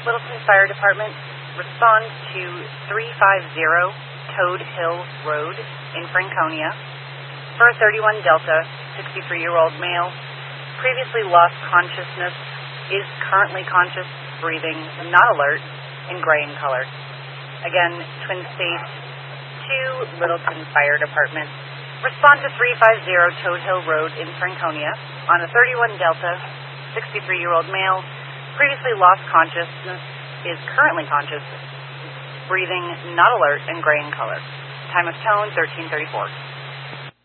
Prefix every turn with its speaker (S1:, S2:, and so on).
S1: Littleton Fire Department, respond to 350 Toad Hill Road in Franconia for a 31 Delta, 63-year-old male, previously lost consciousness, is currently conscious, breathing, not alert, in gray in color. Again, Twin States to Littleton Fire Department, respond to 350 Toad Hill Road in Franconia on a 31 Delta, 63-year-old male, previously lost consciousness, is currently conscious, breathing, not alert, and gray in color. Time of tone, 1334.